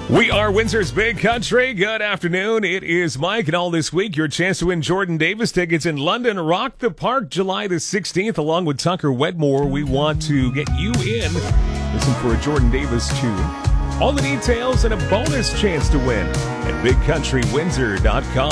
We are Windsor's Big Country. Good afternoon. It is Mike, and all this week, your chance to win Jordan Davis tickets in London Rock the Park, July the 16th, along with Tucker Wedmore. We want to get you in. Listen for a Jordan Davis tune. All the details and a bonus chance to win at BigCountryWindsor.com.